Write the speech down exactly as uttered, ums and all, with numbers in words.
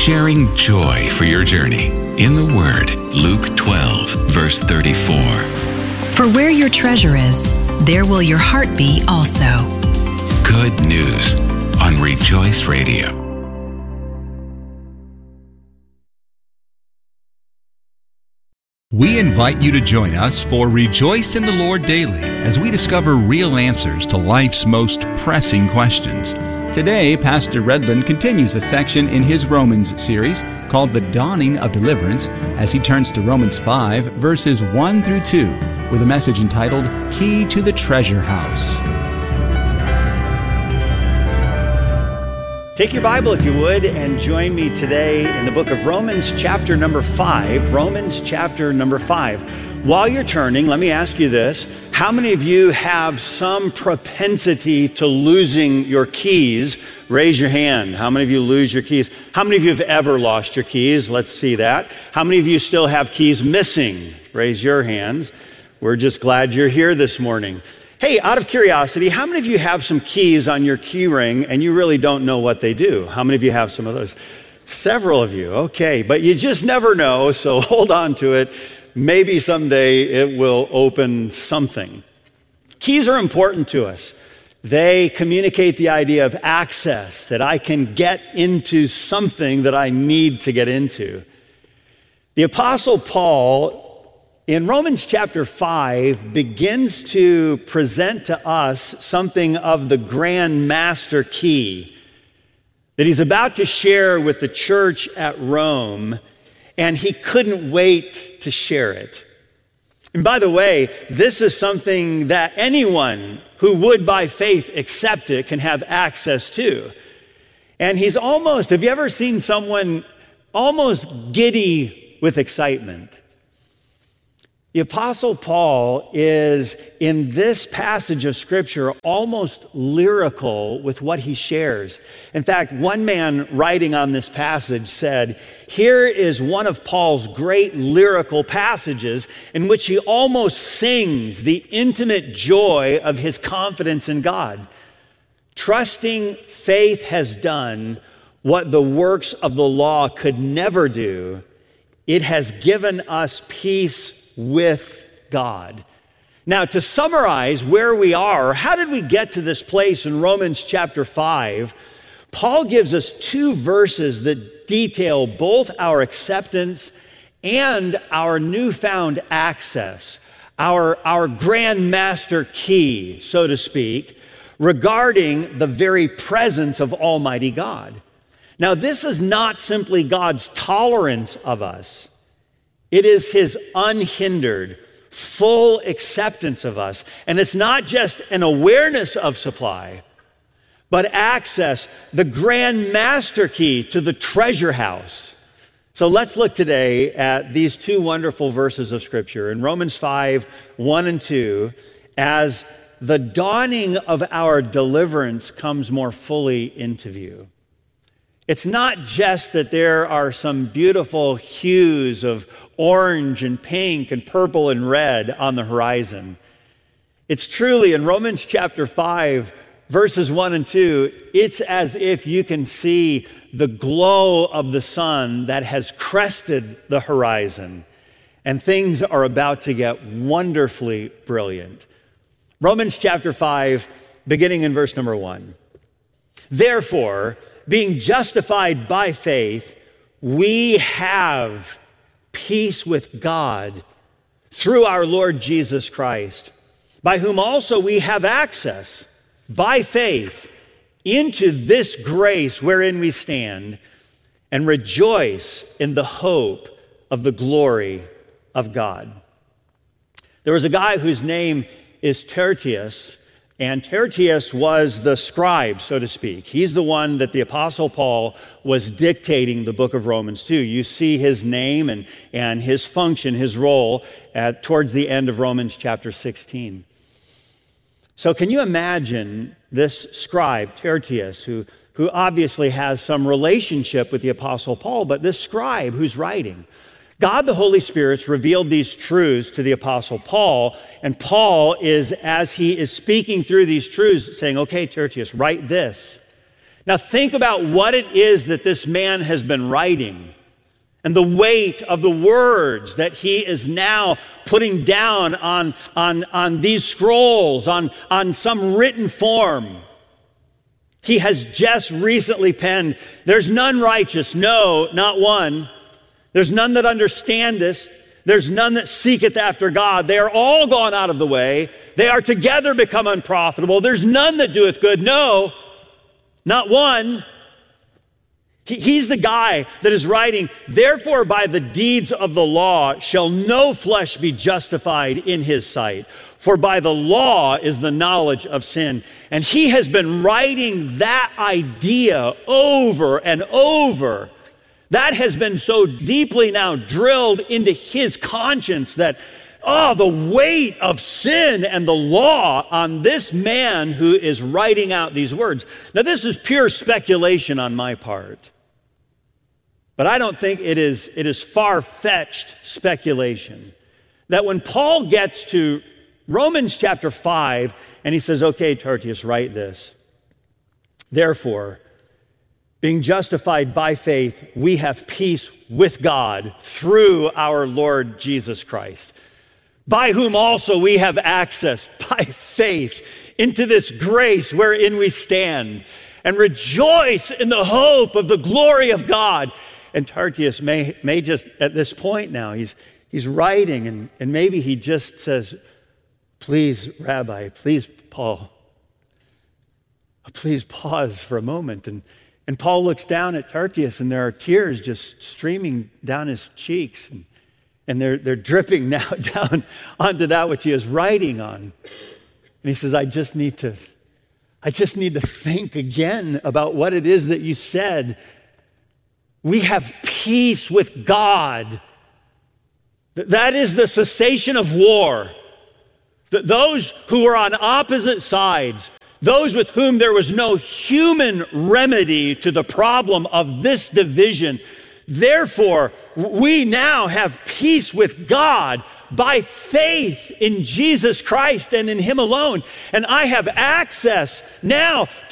sharing joy for your journey in the Word. Luke twelve, verse thirty-four. For where your treasure is, there will your heart be also. Good news on Rejoice Radio. We invite you to join us for Rejoice in the Lord Daily as we discover real answers to life's most pressing questions. Today, Pastor Redland continues a section in his Romans series called The Dawning of Deliverance as he turns to Romans five, verses one through two, with a message entitled Key to the Treasure House. Take your Bible, if you would, and join me today in the book of Romans, chapter number five. Romans, chapter number five. While you're turning, let me ask you this. How many of you have some propensity to losing your keys? Raise your hand. How many of you lose your keys? How many of you have ever lost your keys? Let's see that. How many of you still have keys missing? Raise your hands. We're just glad you're here this morning. Hey, out of curiosity, how many of you have some keys on your key ring and you really don't know what they do? How many of you have some of those? Several of you, okay, but you just never know, so hold on to it. Maybe someday it will open something. Keys are important to us. They communicate the idea of access, that I can get into something that I need to get into. The Apostle Paul, in Romans chapter five, begins to present to us something of the grand master key that he's about to share with the church at Rome, and he couldn't wait to share it. And by the way, this is something that anyone who would by faith accept it can have access to. And he's almost, have you ever seen someone almost giddy with excitement? The Apostle Paul is, in this passage of Scripture, almost lyrical with what he shares. In fact, one man writing on this passage said, here is one of Paul's great lyrical passages in which he almost sings the intimate joy of his confidence in God. Trusting faith has done what the works of the law could never do. It has given us peace with God. Now, to summarize where we are, how did we get to this place in Romans chapter five? Paul gives us two verses that detail both our acceptance and our newfound access, our, our grand master key, so to speak, regarding the very presence of Almighty God. Now, this is not simply God's tolerance of us. It is his unhindered, full acceptance of us. And it's not just an awareness of supply, but access, the grand master key to the treasure house. So let's look today at these two wonderful verses of Scripture in Romans five, one and two, as the dawning of our deliverance comes more fully into view. It's not just that there are some beautiful hues of orange and pink and purple and red on the horizon. It's truly, in Romans chapter five, verses one and two, it's as if you can see the glow of the sun that has crested the horizon, and things are about to get wonderfully brilliant. Romans chapter five, beginning in verse number one. Therefore, being justified by faith, we have peace with God through our Lord Jesus Christ, by whom also we have access by faith into this grace wherein we stand and rejoice in the hope of the glory of God. There was a guy whose name is Tertius, and Tertius was the scribe, so to speak. He's the one that the Apostle Paul was dictating the book of Romans to. You see his name and, and his function, his role, at, towards the end of Romans chapter sixteen. So can you imagine this scribe, Tertius, who, who obviously has some relationship with the Apostle Paul, but this scribe who's writing, God the Holy Spirit's revealed these truths to the Apostle Paul, and Paul is, as he is speaking through these truths, saying, okay, Tertius, write this. Now think about what it is that this man has been writing and the weight of the words that he is now putting down on, on, on these scrolls, on, on some written form. He has just recently penned, "There's none righteous, no, not one. There's none that understandeth. There's none that seeketh after God. They are all gone out of the way. They are together become unprofitable. There's none that doeth good, no, not one." He, he's the guy that is writing, "Therefore by the deeds of the law shall no flesh be justified in his sight. For by the law is the knowledge of sin." And he has been writing that idea over and over. That has been so deeply now drilled into his conscience that, oh, the weight of sin and the law on this man who is writing out these words. Now, this is pure speculation on my part, but I don't think it is, it is far-fetched speculation that when Paul gets to Romans chapter five, and he says, "Okay, Tertius, write this. Therefore, being justified by faith, we have peace with God through our Lord Jesus Christ, by whom also we have access by faith into this grace wherein we stand, and rejoice in the hope of the glory of God." And Tertius may, may just, at this point now, he's, he's writing, and, and maybe he just says, "Please, Rabbi, please, Paul, please pause for a moment." And, and Paul looks down at Tertius, and there are tears just streaming down his cheeks, and, and they're, they're dripping now down onto that which he is writing on. And he says, I just need to, I just need to think again about what it is that you said. We have peace with God. That is the cessation of war. Those who were on opposite sides, those with whom there was no human remedy to the problem of this division. Therefore, we now have peace with God by faith in Jesus Christ and in Him alone. And I have access now to